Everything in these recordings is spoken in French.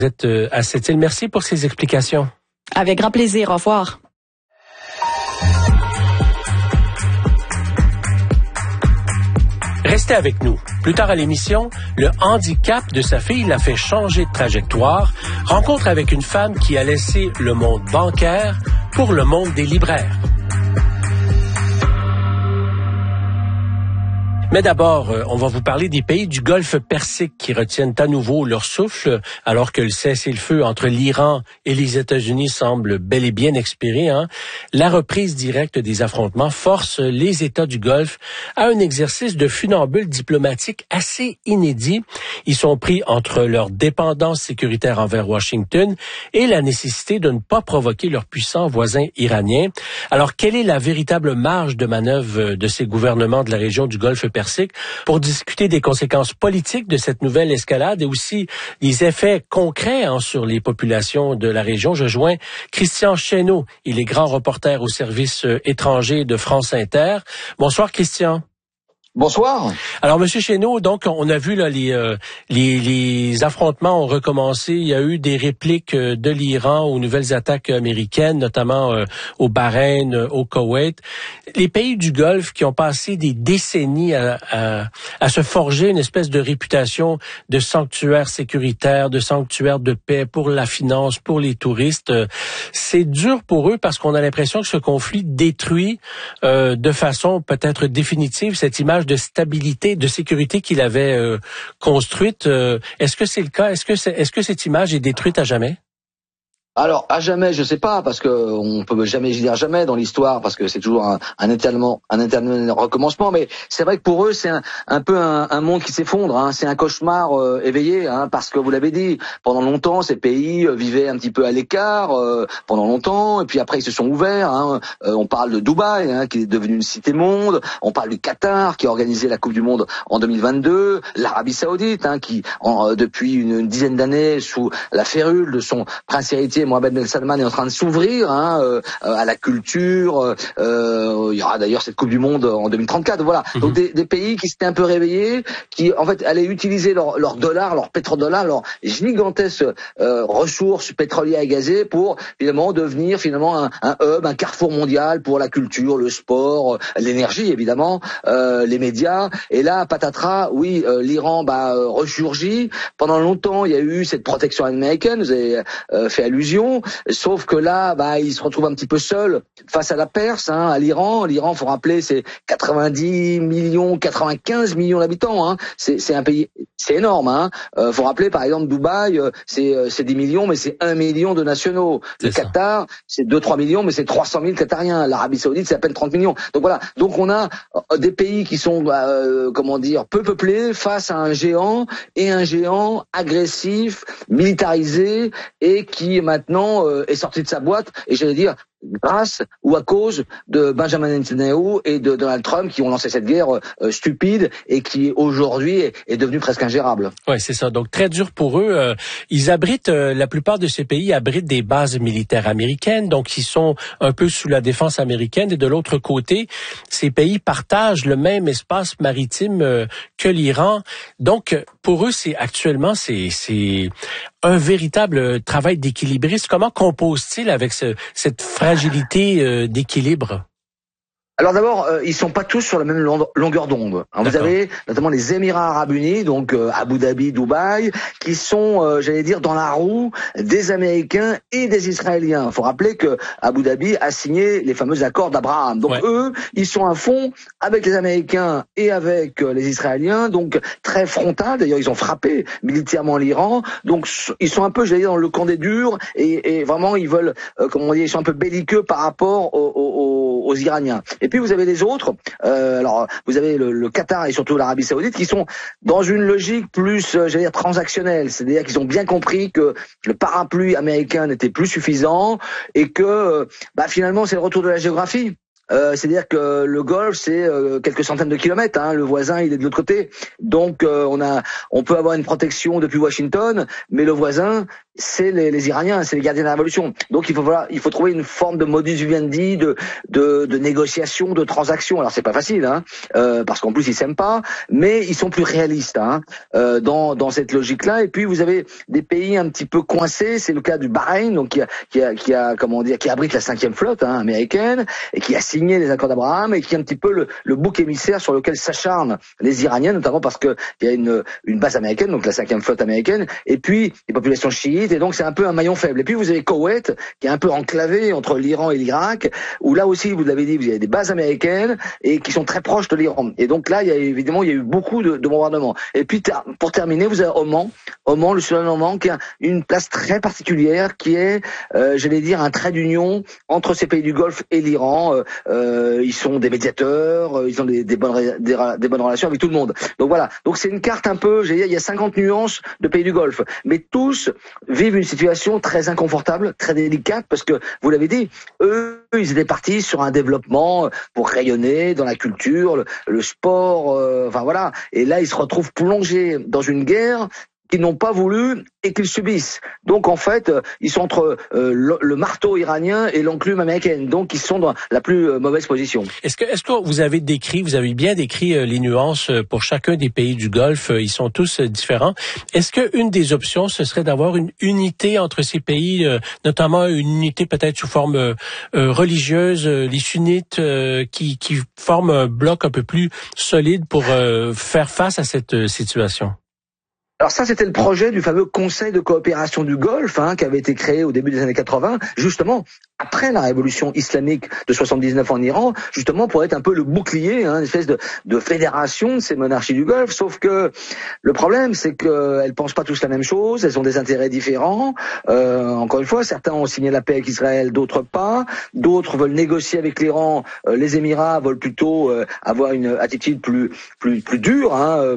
Vous êtes à cette île. Merci pour ces explications. Avec grand plaisir. Au revoir. Restez avec nous. Plus tard à l'émission, le handicap de sa fille l'a fait changer de trajectoire. Rencontre avec une femme qui a laissé le monde bancaire pour le monde des libraires. Mais d'abord, on va vous parler des pays du Golfe Persique qui retiennent à nouveau leur souffle, alors que le cessez-le-feu entre l'Iran et les États-Unis semble bel et bien expiré. La reprise directe des affrontements force les États du Golfe à un exercice de funambule diplomatique assez inédit. Ils sont pris entre leur dépendance sécuritaire envers Washington et la nécessité de ne pas provoquer leurs puissants voisins iraniens. Alors, quelle est la véritable marge de manœuvre de ces gouvernements de la région du Golfe Persique? Pour discuter des conséquences politiques de cette nouvelle escalade et aussi des effets concrets sur les populations de la région, je joins Christian Chesneau. Il est grand reporter au service étranger de France Inter. Bonsoir Christian. Bonsoir. Alors, Monsieur Chesneau, donc on a vu là les affrontements ont recommencé. Il y a eu des répliques de l'Iran aux nouvelles attaques américaines, notamment au Bahreïn, au Koweït. Les pays du Golfe qui ont passé des décennies à se forger une espèce de réputation de sanctuaire sécuritaire, de sanctuaire de paix pour la finance, pour les touristes. C'est dur pour eux parce qu'on a l'impression que ce conflit détruit de façon peut-être définitive cette image de stabilité, de sécurité qu'il avait construite. Est-ce que c'est le cas? Est-ce que cette image est détruite à jamais? Alors, à jamais, je sais pas, parce que on peut jamais dire jamais dans l'histoire, parce que c'est toujours un éternel recommencement, mais c'est vrai que pour eux, c'est un peu un monde qui s'effondre, c'est un cauchemar éveillé, parce que vous l'avez dit, pendant longtemps, ces pays vivaient un petit peu à l'écart, pendant longtemps, et puis après, ils se sont ouverts, on parle de Dubaï, qui est devenu une cité-monde, on parle du Qatar, qui a organisé la Coupe du Monde en 2022, l'Arabie Saoudite, qui, depuis une dizaine d'années, sous la férule de son prince héritier, Mohammed Ben Salman, est en train de s'ouvrir à la culture. Il y aura d'ailleurs cette Coupe du Monde en 2034. Voilà. Donc des pays qui s'étaient un peu réveillés, qui en fait allaient utiliser leur dollar, leur pétrodollar, leur gigantesque ressources pétrolières et gazées pour finalement devenir un hub, un carrefour mondial pour la culture, le sport, l'énergie évidemment, les médias. Et là, patatras, oui, l'Iran ressurgit. Pendant longtemps, il y a eu cette protection américaine. Vous avez fait allusion. Sauf que là, il se retrouve un petit peu seul face à la Perse, à l'Iran. L'Iran, faut rappeler, c'est 90 millions, 95 millions d'habitants. C'est un pays, c'est énorme. Faut rappeler, par exemple, Dubaï, c'est 10 millions, mais c'est 1 million de nationaux. Le Qatar, c'est 2-3 millions, mais c'est 300 000 Qatariens. L'Arabie Saoudite, c'est à peine 30 millions. Donc voilà. Donc on a des pays qui sont, peu peuplés face à un géant agressif, militarisé et qui maintenant est sorti de sa boîte, et j'allais dire grâce ou à cause de Benjamin Netanyahu et de Donald Trump qui ont lancé cette guerre stupide et qui aujourd'hui est devenue presque ingérable. Oui, c'est ça. Donc très dur pour eux. Ils abritent, la plupart de ces pays abritent des bases militaires américaines, donc ils sont un peu sous la défense américaine. Et de l'autre côté, ces pays partagent le même espace maritime que l'Iran. Donc pour eux, c'est un véritable travail d'équilibriste. Comment compose-t-il avec cette fragilité d'équilibre? Alors d'abord, ils sont pas tous sur la même longueur d'onde. Vous avez notamment les Émirats Arabes Unis, donc Abu Dhabi, Dubaï, qui sont, dans la roue des Américains et des Israéliens. Il faut rappeler que Abu Dhabi a signé les fameux accords d'Abraham. Donc eux, ils sont à fond avec les Américains et avec les Israéliens, donc très frontal. D'ailleurs, ils ont frappé militairement l'Iran. Donc ils sont un peu, dans le camp des durs et vraiment ils veulent, ils sont un peu belliqueux par rapport aux Iraniens. Et puis vous avez les autres, alors vous avez le Qatar et surtout l'Arabie Saoudite qui sont dans une logique plus, transactionnelle. C'est-à-dire qu'ils ont bien compris que le parapluie américain n'était plus suffisant et que finalement c'est le retour de la géographie. C'est-à-dire que le Golfe, c'est quelques centaines de kilomètres. Le voisin, il est de l'autre côté. Donc, on peut avoir une protection depuis Washington, mais le voisin, c'est les Iraniens, c'est les gardiens de la révolution. Donc, il faut trouver une forme de modus vivendi, de négociation, de transaction. Alors, c'est pas facile, parce qu'en plus, ils s'aiment pas, mais ils sont plus réalistes, dans cette logique-là. Et puis, vous avez des pays un petit peu coincés. C'est le cas du Bahreïn, donc qui abrite la 5e flotte américaine et qui a signé les accords d'Abraham et qui est un petit peu le bouc émissaire sur lequel s'acharnent les Iraniens, notamment parce que il y a une base américaine, donc la 5e flotte américaine, et puis les populations chiites, et donc c'est un peu un maillon faible. Et puis vous avez Koweït, qui est un peu enclavé entre l'Iran et l'Irak, où là aussi, vous l'avez dit, vous avez des bases américaines et qui sont très proches de l'Iran. Et donc là, il y a eu beaucoup de bombardements. Et puis pour terminer, vous avez Oman, le sultan Oman, qui a une place très particulière, qui est, j'allais dire, un trait d'union entre ces pays du Golfe et l'Iran. Ils sont des médiateurs, ils ont des bonnes relations avec tout le monde. Donc voilà. Donc c'est une carte un peu, j'allais dire, il y a 50 nuances de pays du Golfe, mais tous vivent une situation très inconfortable, très délicate, parce que vous l'avez dit, eux, ils étaient partis sur un développement pour rayonner dans la culture, le sport, enfin voilà. Et là, ils se retrouvent plongés dans une guerre qu'ils n'ont pas voulu et qu'ils subissent. Donc en fait, ils sont entre le marteau iranien et l'enclume américaine. Donc ils sont dans la plus mauvaise position. Est-ce que vous avez bien décrit les nuances pour chacun des pays du Golfe? Ils sont tous différents. Est-ce que une des options, ce serait d'avoir une unité entre ces pays, notamment une unité peut-être sous forme religieuse, les sunnites qui forment un bloc un peu plus solide pour faire face à cette situation? Alors ça, c'était le projet du fameux Conseil de coopération du Golfe, qui avait été créé au début des années 80, justement après la révolution islamique de 79 en Iran, justement pour être un peu le bouclier, une espèce de fédération de ces monarchies du Golfe. Sauf que le problème, c'est qu'elles pensent pas tous la même chose, elles ont des intérêts différents. Encore une fois, certains ont signé la paix avec Israël, d'autres pas. D'autres veulent négocier avec l'Iran. Les Émirats veulent plutôt avoir une attitude plus dure,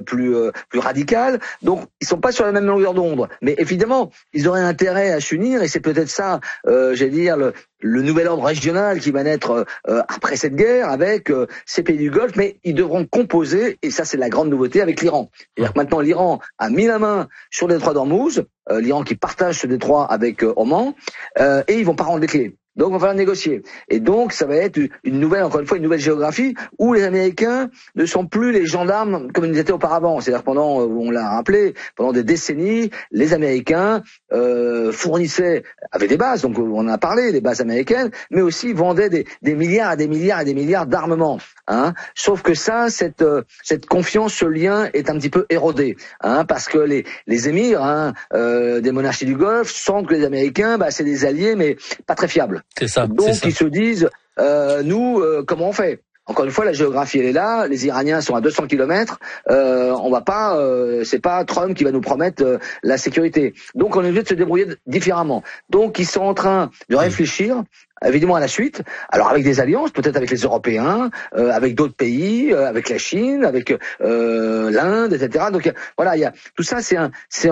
plus radicale. Donc ils sont pas sur la même longueur d'onde, mais évidemment, ils auraient intérêt à s'unir, et c'est peut-être ça, j'allais dire, le nouvel ordre régional qui va naître après cette guerre avec ces pays du Golfe, mais ils devront composer, et ça c'est la grande nouveauté, avec l'Iran. C'est-à-dire que maintenant l'Iran a mis la main sur le détroit d'Ormuz, l'Iran qui partage ce détroit avec Oman, et ils vont pas rendre les clés. Donc, on va falloir négocier. Et donc, ça va être encore une fois, une nouvelle géographie où les Américains ne sont plus les gendarmes comme ils étaient auparavant. C'est-à-dire on l'a rappelé, pendant des décennies, les Américains avaient des bases, donc on en a parlé, des bases américaines, mais aussi vendaient des milliards et des milliards et des milliards d'armements. Sauf que ça, cette confiance, ce lien est un petit peu érodé, parce que les émirs des monarchies du Golfe sentent que les Américains, c'est des alliés, mais pas très fiables. C'est ça. Donc ils se disent, comment on fait? Encore une fois, la géographie elle est là. Les Iraniens sont à 200 kilomètres. On va pas, c'est pas Trump qui va nous promettre la sécurité. Donc on est obligé de se débrouiller différemment. Donc ils sont en train de réfléchir, évidemment à la suite. Alors avec des alliances, peut-être avec les Européens, avec d'autres pays, avec la Chine, avec l'Inde, etc. Donc voilà, il y a tout ça, c'est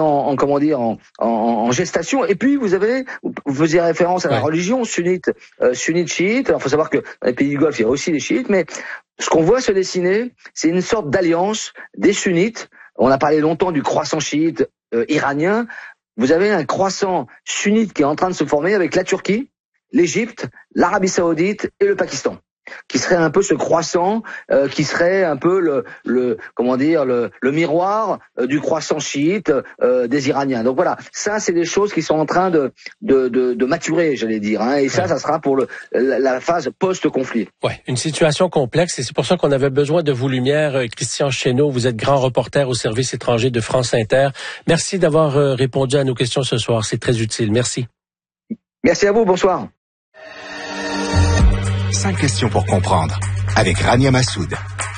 en gestation. Et puis vous faisiez référence à la religion sunnite, chiite. Alors faut savoir que dans les pays du Golfe, il y a aussi les chiites, mais ce qu'on voit se dessiner, c'est une sorte d'alliance des sunnites. On a parlé longtemps du croissant chiite iranien. Vous avez un croissant sunnite qui est en train de se former avec la Turquie, l'Égypte, l'Arabie Saoudite et le Pakistan, qui serait un peu ce croissant, qui serait un peu le miroir du croissant chiite des Iraniens. Donc voilà, ça c'est des choses qui sont en train de maturer, j'allais dire, et ça sera pour la phase post-conflit. Ouais, une situation complexe, et c'est pour ça qu'on avait besoin de vos lumières. Christian Chesneau, vous êtes grand reporter au service étranger de France Inter. Merci d'avoir répondu à nos questions ce soir, c'est très utile. Merci. Merci à vous, bonsoir. 5 questions pour comprendre, avec Rania Massoud.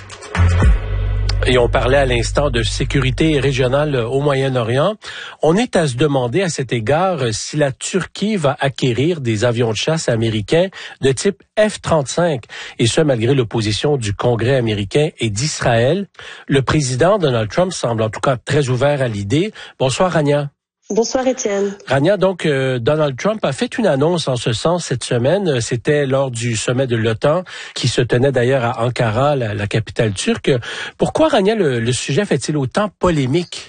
Et on parlait à l'instant de sécurité régionale au Moyen-Orient. On est à se demander à cet égard si la Turquie va acquérir des avions de chasse américains de type F-35, et ce malgré l'opposition du Congrès américain et d'Israël. Le président Donald Trump semble en tout cas très ouvert à l'idée. Bonsoir Rania. Bonsoir Étienne. Rania, donc Donald Trump a fait une annonce en ce sens cette semaine. C'était lors du sommet de l'OTAN qui se tenait d'ailleurs à Ankara, la capitale turque. Pourquoi, Rania, le sujet fait-il autant polémique?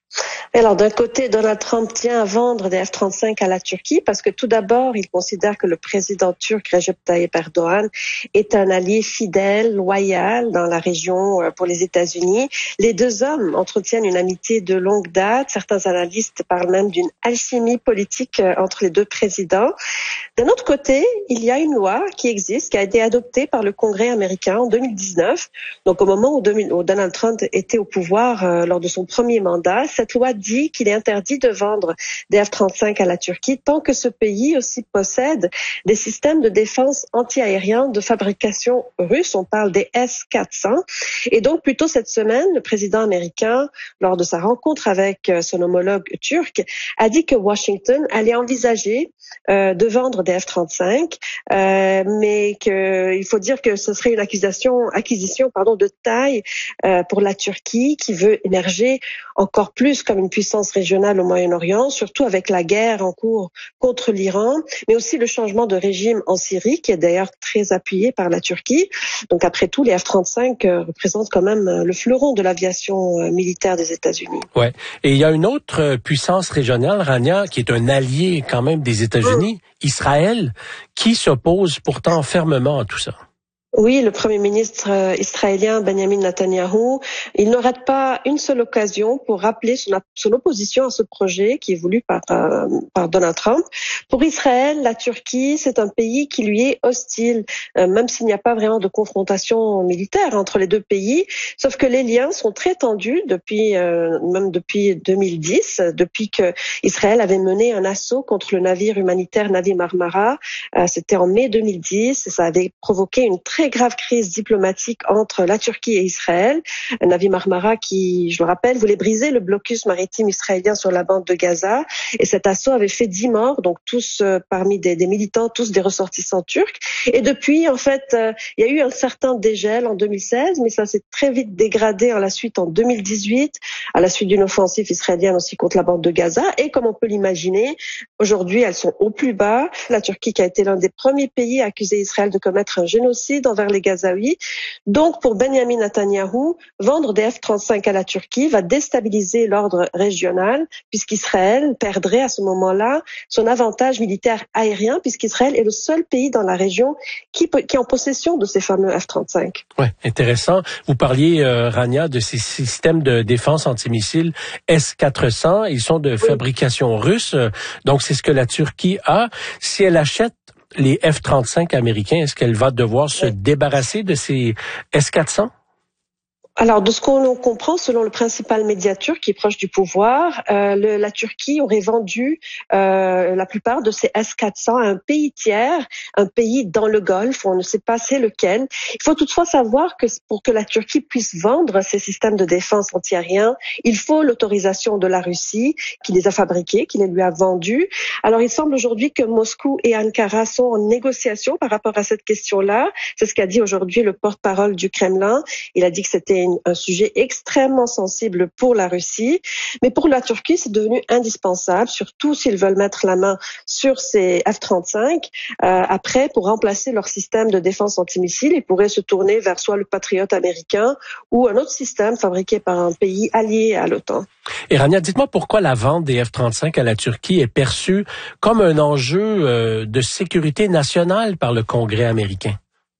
Alors d'un côté, Donald Trump tient à vendre des F-35 à la Turquie parce que tout d'abord, il considère que le président turc Recep Tayyip Erdogan est un allié fidèle, loyal dans la région pour les États-Unis. Les deux hommes entretiennent une amitié de longue date. Certains analystes parlent même d'une alchimie politique entre les deux présidents. D'un autre côté, il y a une loi qui existe, qui a été adoptée par le Congrès américain en 2019. Donc au moment où Donald Trump était au pouvoir lors de son premier mandat, cette loi dit qu'il est interdit de vendre des F-35 à la Turquie tant que ce pays aussi possède des systèmes de défense anti-aérien de fabrication russe. On parle des S-400. Et donc, plus tôt cette semaine, le président américain, lors de sa rencontre avec son homologue turc, a dit que Washington allait envisager de vendre des F-35, mais qu'il faut dire que ce serait une acquisition de taille pour la Turquie qui veut émerger encore plus comme une puissance régionale au Moyen-Orient, surtout avec la guerre en cours contre l'Iran, mais aussi le changement de régime en Syrie, qui est d'ailleurs très appuyé par la Turquie. Donc après tout, les F-35 représentent quand même le fleuron de l'aviation militaire des États-Unis. Ouais. Et il y a une autre puissance régionale, Rania, qui est un allié quand même des États-Unis, Israël, qui s'oppose pourtant fermement à tout ça. Oui, le Premier ministre israélien Benjamin Netanyahou, il ne rate pas une seule occasion pour rappeler son opposition à ce projet qui est voulu par Donald Trump. Pour Israël, la Turquie, c'est un pays qui lui est hostile, même s'il n'y a pas vraiment de confrontation militaire entre les deux pays. Sauf que les liens sont très tendus même depuis 2010, depuis que Israël avait mené un assaut contre le navire humanitaire Navi Marmara. C'était en mai 2010 et ça avait provoqué une très grave crise diplomatique entre la Turquie et Israël. Navi Marmara qui, je le rappelle, voulait briser le blocus maritime israélien sur la bande de Gaza. Et cet assaut avait fait 10 morts, donc tous parmi des militants, tous des ressortissants turcs. Et depuis, en fait, il y a eu un certain dégel en 2016, mais ça s'est très vite dégradé en la 2018, à la suite d'une offensive israélienne aussi contre la bande de Gaza. Et comme on peut l'imaginer, aujourd'hui, elles sont au plus bas. La Turquie qui a été l'un des premiers pays à accuser Israël de commettre un génocide envers les Gazaouis. Donc, pour Benjamin Netanyahou, vendre des F-35 à la Turquie va déstabiliser l'ordre régional, puisqu'Israël perdrait à ce moment-là son avantage militaire aérien, puisqu'Israël est le seul pays dans la région qui est en possession de ces fameux F-35. Ouais, intéressant. Vous parliez, Rania, de ces systèmes de défense antimissiles S-400. Ils sont de fabrication russe. Donc, c'est ce que la Turquie a. Si elle achète les F-35 américains, est-ce qu'elle va devoir se débarrasser de ces S-400? Alors, de ce qu'on comprend, selon le principal média turc qui est proche du pouvoir, la Turquie aurait vendu la plupart de ces S-400 à un pays tiers, un pays dans le Golfe, on ne sait pas c'est lequel. Il faut toutefois savoir que pour que la Turquie puisse vendre ces systèmes de défense antiaériens, il faut l'autorisation de la Russie, qui les a fabriqués, qui les lui a vendus. Alors, il semble aujourd'hui que Moscou et Ankara sont en négociation par rapport à cette question-là. C'est ce qu'a dit aujourd'hui le porte-parole du Kremlin. Il a dit que c'était un sujet extrêmement sensible pour la Russie, mais pour la Turquie, c'est devenu indispensable, surtout s'ils veulent mettre la main sur ces F-35. Après, pour remplacer leur système de défense antimissile, ils pourraient se tourner vers soit le Patriot américain ou un autre système fabriqué par un pays allié à l'OTAN. Et Rania, dites-moi pourquoi la vente des F-35 à la Turquie est perçue comme un enjeu de sécurité nationale par le Congrès américain?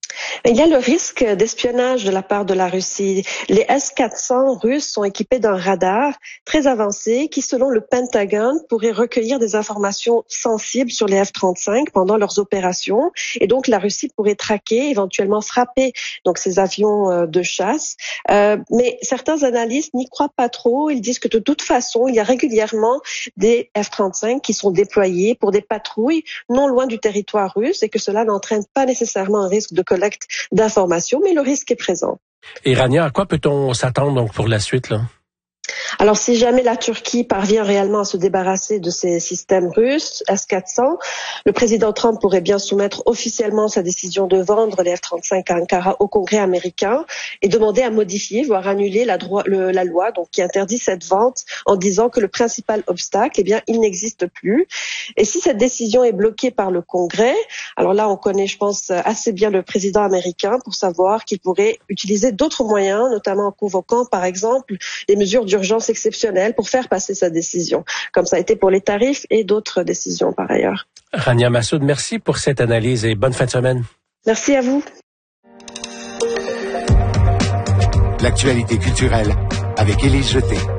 Il y a le risque d'espionnage de la part de la Russie. Les S-400 russes sont équipés d'un radar très avancé qui, selon le Pentagone, pourrait recueillir des informations sensibles sur les F-35 pendant leurs opérations. Et donc, la Russie pourrait traquer, éventuellement frapper donc ces avions de chasse. Mais certains analystes n'y croient pas trop. Ils disent que de toute façon, il y a régulièrement des F-35 qui sont déployés pour des patrouilles non loin du territoire russe et que cela n'entraîne pas nécessairement un risque de collecte d'informations, mais le risque est présent. Et Rania, à quoi peut-on s'attendre donc pour la suite, là? Alors, si jamais la Turquie parvient réellement à se débarrasser de ces systèmes russes S-400, le président Trump pourrait bien soumettre officiellement sa décision de vendre les F-35 à Ankara au Congrès américain et demander à modifier, voire annuler la loi donc qui interdit cette vente en disant que le principal obstacle, il n'existe plus. Et si cette décision est bloquée par le Congrès, alors là, on connaît, je pense, assez bien le président américain pour savoir qu'il pourrait utiliser d'autres moyens, notamment en convoquant, par exemple, des mesures d'urgence exceptionnelles pour faire passer sa décision, comme ça a été pour les tarifs et d'autres décisions par ailleurs. Rania Massoud, merci pour cette analyse et bonne fin de semaine. Merci à vous. L'actualité culturelle avec Élise Jeté.